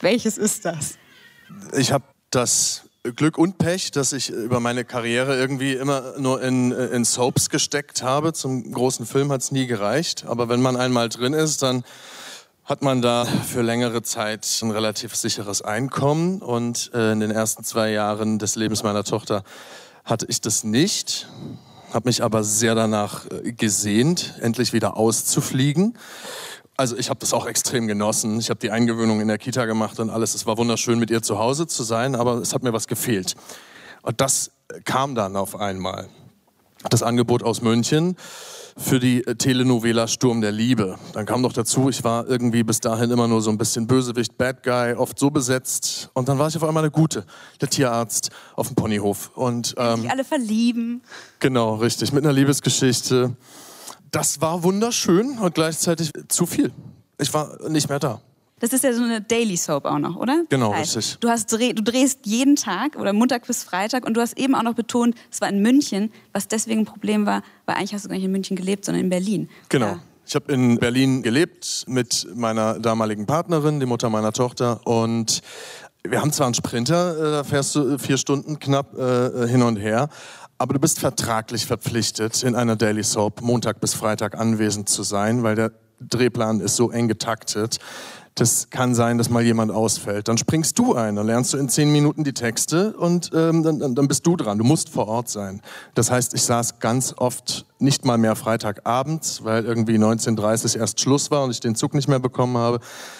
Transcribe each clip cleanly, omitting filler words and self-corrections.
Welches ist das? Ich habe das Glück und Pech, dass ich über meine Karriere irgendwie immer nur in Soaps gesteckt habe. Zum großen Film hat es nie gereicht. Aber wenn man einmal drin ist, dann hat man da für längere Zeit ein relativ sicheres Einkommen. Und in den ersten 2 Jahren des Lebens meiner Tochter hatte ich das nicht. Habe mich aber sehr danach gesehnt, endlich wieder auszufliegen. Also ich habe das auch extrem genossen. Ich habe die Eingewöhnung in der Kita gemacht und alles. Es war wunderschön, mit ihr zu Hause zu sein, aber es hat mir was gefehlt. Und das kam dann auf einmal. Das Angebot aus München für die Telenovela Sturm der Liebe. Dann kam noch dazu, ich war irgendwie bis dahin immer nur so ein bisschen Bösewicht, Bad Guy, oft so besetzt. Und dann war ich auf einmal eine Gute, der Tierarzt auf dem Ponyhof. Und sich alle verlieben. Genau, richtig, mit einer Liebesgeschichte. Das war wunderschön und gleichzeitig zu viel. Ich war nicht mehr da. Das ist ja so eine Daily Soap auch noch, oder? Genau, richtig. Du drehst jeden Tag oder Montag bis Freitag und du hast eben auch noch betont, es war in München, was deswegen ein Problem war, weil eigentlich hast du gar nicht in München gelebt, sondern in Berlin. Genau. Ja. Ich habe in Berlin gelebt mit meiner damaligen Partnerin, die Mutter meiner Tochter. Und wir haben zwar einen Sprinter, da fährst du 4 Stunden knapp hin und her. Aber du bist vertraglich verpflichtet, in einer Daily Soap Montag bis Freitag anwesend zu sein, weil der Drehplan ist so eng getaktet. Das kann sein, dass mal jemand ausfällt. Dann springst du ein, dann lernst du in 10 Minuten die Texte und dann bist du dran. Du musst vor Ort sein. Das heißt, ich saß ganz oft nicht mal mehr Freitagabends, weil irgendwie 19:30 erst Schluss war und ich den Zug nicht mehr bekommen habe.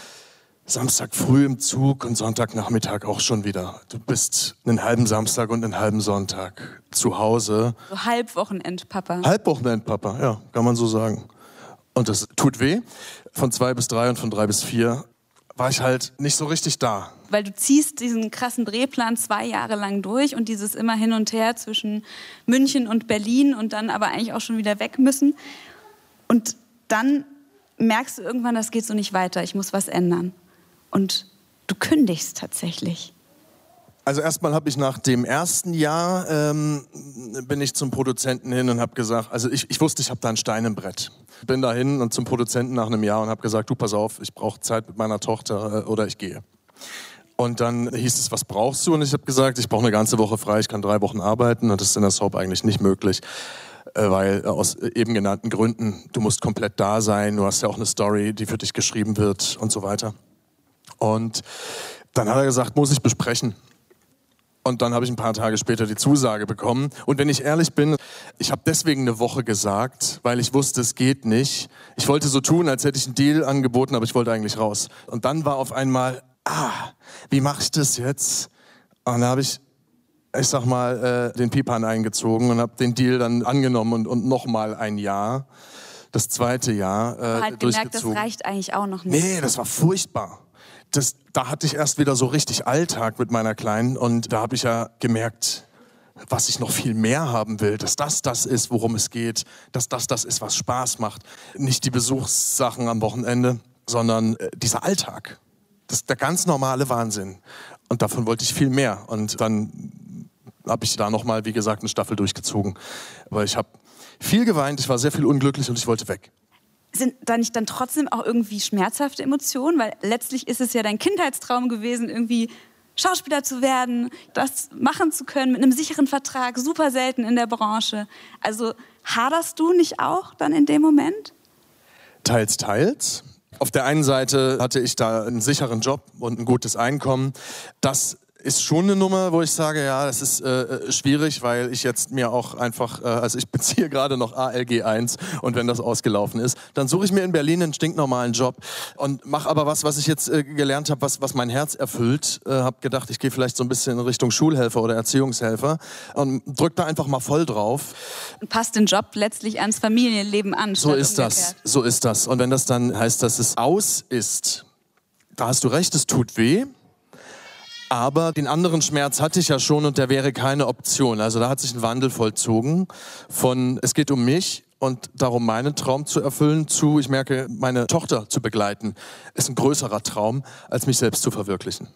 Samstag früh im Zug und Sonntagnachmittag auch schon wieder. Du bist einen halben Samstag und einen halben Sonntag zu Hause. So Halbwochenendpapa. Halbwochenendpapa, ja, kann man so sagen. Und das tut weh. Von 2 bis 3 und von 3 bis 4 war ich halt nicht so richtig da. Weil du ziehst diesen krassen Drehplan 2 Jahre lang durch und dieses immer hin und her zwischen München und Berlin und dann aber eigentlich auch schon wieder weg müssen. Und dann merkst du irgendwann, das geht so nicht weiter, ich muss was ändern. Und du kündigst tatsächlich. Also erstmal habe ich nach dem ersten Jahr, bin ich zum Produzenten hin und habe gesagt, also ich wusste, ich habe da ein Stein im Brett. Bin da hin und zum Produzenten nach einem Jahr und habe gesagt, du pass auf, ich brauche Zeit mit meiner Tochter oder ich gehe. Und dann hieß es, was brauchst du? Und ich habe gesagt, ich brauche eine ganze Woche frei, ich kann 3 Wochen arbeiten und das ist in der Soap eigentlich nicht möglich. Weil aus eben genannten Gründen, du musst komplett da sein, du hast ja auch eine Story, die für dich geschrieben wird und so weiter. Und dann hat er gesagt, muss ich besprechen. Und dann habe ich ein paar Tage später die Zusage bekommen. Und wenn ich ehrlich bin, ich habe deswegen eine Woche gesagt, weil ich wusste, es geht nicht. Ich wollte so tun, als hätte ich einen Deal angeboten, aber ich wollte eigentlich raus. Und dann war auf einmal, wie mache ich das jetzt? Und dann habe ich sag mal, den Pipan eingezogen und habe den Deal dann angenommen und nochmal ein Jahr, das 2. Jahr halt durchgezogen. gemerkt, das reicht eigentlich auch noch nicht. Nee, das war furchtbar. Da hatte ich erst wieder so richtig Alltag mit meiner Kleinen und da habe ich ja gemerkt, was ich noch viel mehr haben will, dass das ist, worum es geht, dass das ist, was Spaß macht. Nicht die Besuchssachen am Wochenende, sondern dieser Alltag. Das ist der ganz normale Wahnsinn. Und davon wollte ich viel mehr. Und dann habe ich da nochmal, wie gesagt, eine Staffel durchgezogen. Aber ich habe viel geweint, ich war sehr viel unglücklich und ich wollte weg. Sind da nicht dann trotzdem auch irgendwie schmerzhafte Emotionen? Weil letztlich ist es ja dein Kindheitstraum gewesen, irgendwie Schauspieler zu werden, das machen zu können mit einem sicheren Vertrag, super selten in der Branche. Also haderst du nicht auch dann in dem Moment? Teils, teils. Auf der einen Seite hatte ich da einen sicheren Job und ein gutes Einkommen. Das ist schon eine Nummer, wo ich sage, ja, das ist schwierig, weil ich jetzt mir auch einfach, also ich beziehe gerade noch ALG 1 und wenn das ausgelaufen ist, dann suche ich mir in Berlin einen stinknormalen Job und mache aber was ich jetzt gelernt habe, was mein Herz erfüllt. Habe gedacht, ich gehe vielleicht so ein bisschen in Richtung Schulhelfer oder Erziehungshelfer und drück da einfach mal voll drauf. Und passt den Job letztlich ans Familienleben an. So ist das. Und wenn das dann heißt, dass es aus ist, da hast du recht, es tut weh. Aber den anderen Schmerz hatte ich ja schon und der wäre keine Option. Also da hat sich ein Wandel vollzogen von es geht um mich und darum, meinen Traum zu erfüllen, zu ich merke, meine Tochter zu begleiten, ist ein größerer Traum, als mich selbst zu verwirklichen.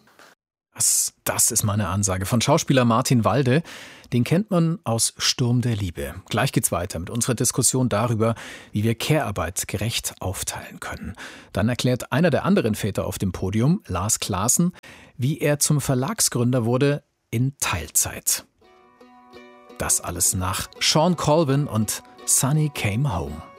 Das ist meine Ansage von Schauspieler Martin Walde. Den kennt man aus Sturm der Liebe. Gleich geht's weiter mit unserer Diskussion darüber, wie wir Care-Arbeit gerecht aufteilen können. Dann erklärt einer der anderen Väter auf dem Podium, Lars Klaassen, wie er zum Verlagsgründer wurde in Teilzeit. Das alles nach Sean Colvin und Sunny Came Home.